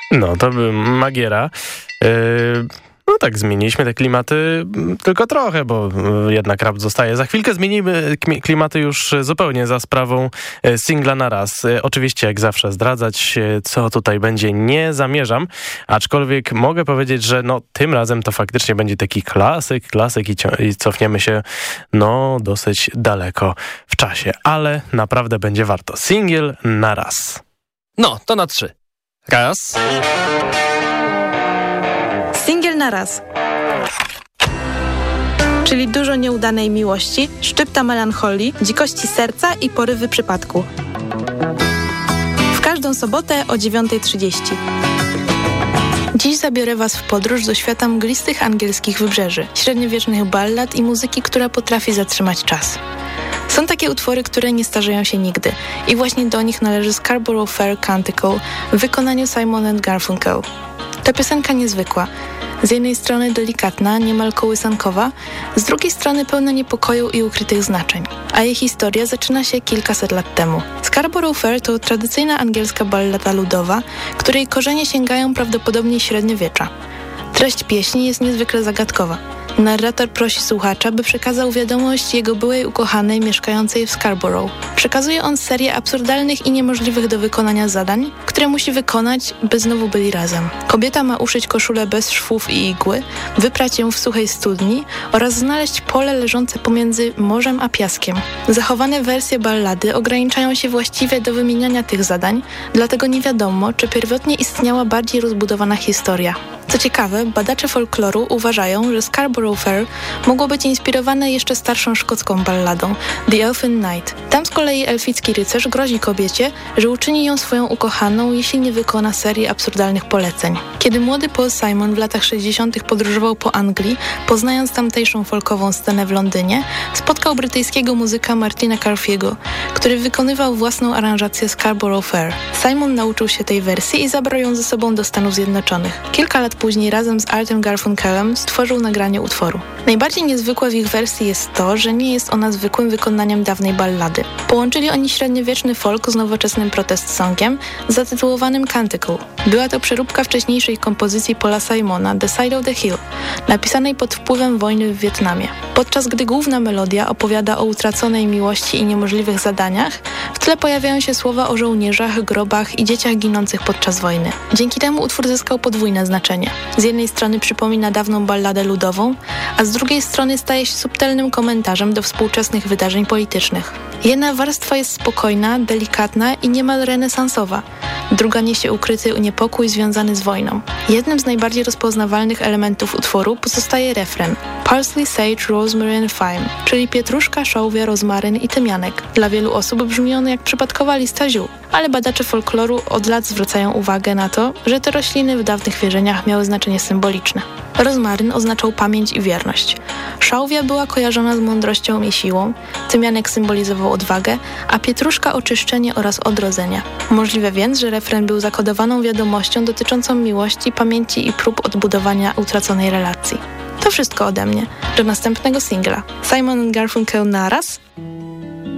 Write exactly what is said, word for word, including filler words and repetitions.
No, to by Magiera. Yy, no tak, zmieniliśmy te klimaty tylko trochę, bo jednak rap zostaje. Za chwilkę zmienimy klimaty już zupełnie za sprawą singla na raz. Oczywiście, jak zawsze, zdradzać, co tutaj będzie, nie zamierzam, aczkolwiek mogę powiedzieć, że no tym razem to faktycznie będzie taki klasyk, klasyk i, i cofniemy się no dosyć daleko w czasie, ale naprawdę będzie warto. Singiel na raz. No, to na trzy. Raz. Singiel na raz. Czyli dużo nieudanej miłości, szczypta melancholii, dzikości serca i porywy przypadku. W każdą sobotę o dziewiąta trzydzieści. Dziś zabiorę Was w podróż do świata mglistych angielskich wybrzeży, średniowiecznych ballad i muzyki, która potrafi zatrzymać czas. Są takie utwory, które nie starzeją się nigdy i właśnie do nich należy Scarborough Fair Canticle w wykonaniu Simon and Garfunkel. To piosenka niezwykła. Z jednej strony delikatna, niemal kołysankowa, z drugiej strony pełna niepokoju i ukrytych znaczeń. A jej historia zaczyna się kilkaset lat temu. Scarborough Fair to tradycyjna angielska ballada ludowa, której korzenie sięgają prawdopodobnie średniowiecza. Treść pieśni jest niezwykle zagadkowa. Narrator prosi słuchacza, by przekazał wiadomość jego byłej ukochanej mieszkającej w Scarborough. Przekazuje on serię absurdalnych i niemożliwych do wykonania zadań, które musi wykonać, by znowu byli razem. Kobieta ma uszyć koszulę bez szwów i igły, wyprać ją w suchej studni oraz znaleźć pole leżące pomiędzy morzem a piaskiem. Zachowane wersje ballady ograniczają się właściwie do wymieniania tych zadań, dlatego nie wiadomo, czy pierwotnie istniała bardziej rozbudowana historia. Co ciekawe, badacze folkloru uważają, że Scarborough Fair mogło być inspirowane jeszcze starszą szkocką balladą The Elfin Knight. Tam z kolei elficki rycerz grozi kobiecie, że uczyni ją swoją ukochaną, jeśli nie wykona serii absurdalnych poleceń. Kiedy młody Paul Simon w latach sześćdziesiątych podróżował po Anglii, poznając tamtejszą folkową scenę w Londynie, spotkał brytyjskiego muzyka Martina Carfiego, który wykonywał własną aranżację Scarborough Fair. Simon nauczył się tej wersji i zabrał ją ze sobą do Stanów Zjednoczonych. Kilka lat później razem z Artem Garfunkelem stworzył nagranie utworu. Najbardziej niezwykłe w ich wersji jest to, że nie jest ona zwykłym wykonaniem dawnej ballady. Połączyli oni średniowieczny folk z nowoczesnym protest songiem zatytułowanym Canticle. Była to przeróbka wcześniejszej kompozycji Paula Simona The Side of the Hill, napisanej pod wpływem wojny w Wietnamie. Podczas gdy główna melodia opowiada o utraconej miłości i niemożliwych zadaniach, w tle pojawiają się słowa o żołnierzach, grobach i dzieciach ginących podczas wojny. Dzięki temu utwór zyskał podwójne znaczenie. Z jednej strony przypomina dawną balladę ludową, a z drugiej strony staje się subtelnym komentarzem do współczesnych wydarzeń politycznych. Jedna warstwa jest spokojna, delikatna i niemal renesansowa. Druga niesie ukryty niepokój związany z wojną. Jednym z najbardziej rozpoznawalnych elementów utworu pozostaje refren Parsley, Sage, Rosemary and Thyme, czyli pietruszka, szałwia, rozmaryn i tymianek. Dla wielu osób brzmi on jak przypadkowa lista ziół, ale badacze folkloru od lat zwracają uwagę na to, że te rośliny w dawnych wierzeniach miały znaczenie symboliczne. Rozmaryn oznaczał pamięć i wierność. Szałwia była kojarzona z mądrością i siłą, tymianek symbolizował odwagę, a pietruszka oczyszczenie oraz odrodzenie. Możliwe więc, że refren był zakodowaną wiadomością dotyczącą miłości, pamięci i prób odbudowania utraconej relacji. To wszystko ode mnie. Do następnego singla. Simon and Garfunkel na raz.